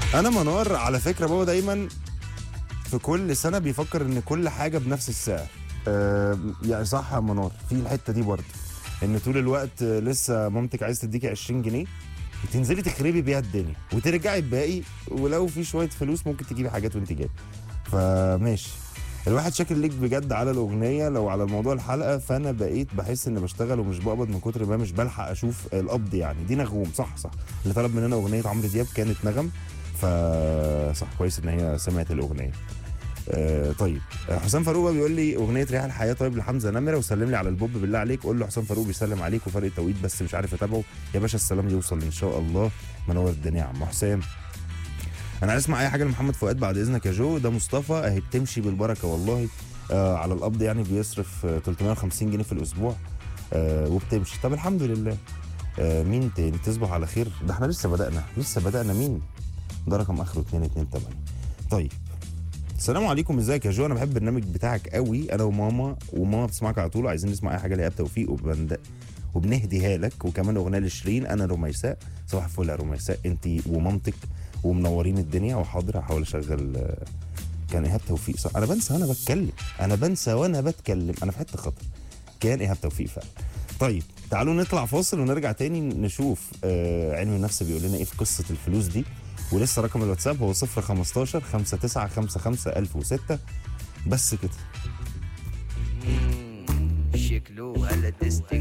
انا منار على فكره بابا دايما في كل سنه بيفكر ان كل حاجه بنفس السعر. يعني صح يا منار في الحته دي برضه، ان طول الوقت لسه مامتك عايز تديكي 20 جنيه تنزلي تخربي بيها الدنيا وترجعي الباقي، ولو في شويه فلوس ممكن تجيبي حاجات وانت جاي. فماشي. الواحد شاكر ليك بجد على الاغنيه. لو على الموضوع الحلقه فانا بقيت بحس ان بشتغل ومش بقبض من كتر ما مش بلحق اشوف القبض. يعني دي نغوم، صح صح، اللي طلب مننا اغنيه عمرو دياب كانت نغم. فصح كويس ان هي سمعت الاغنيه. طيب حسام فاروق بقى بيقول لي اغنيه ريح الحياه طيب لحمزه نمره، وسلم لي على البوب بالله عليك، قول له حسام فاروق بيسلم عليك وفرق التوقيت بس مش عارف اتابعه. يا باشا السلام يوصل ان شاء الله. منور الدنيا يا عم حسام. انا عايز اسمع اي حاجه لمحمد فؤاد بعد اذنك يا جو. ده مصطفى اهي بتمشي بالبركه والله. على القبض يعني بيصرف 350 جنيه في الاسبوع. وبتمشي. طب الحمد لله. مين تاني؟ تصبح على خير. ده احنا لسه بدأنا مين؟ ده رقم اخره 228. طيب السلام عليكم، ازيك يا جو؟ انا بحب البرنامج بتاعك قوي، انا وماما بتسمعك على طول، عايزين نسمع اي حاجه لإيهاب توفيق وبنهديها لك، وكمان اغنيه لشيرين انا رميساء. صباح الفل يا رميساء انت ومامتك ومنورين الدنيا. وحاضر هحاول اشغل. كان ايهاب توفيق صح؟ انا بنسى وانا بتكلم، انا في حته خطر. كان ايهاب توفيق فعلا. طيب تعالوا نطلع فاصل ونرجع تاني نشوف علم النفس بيقول لنا ايه في قصه الفلوس دي. ولسه رقم الواتساب هو 015 5955 1006. بس كده. شكله على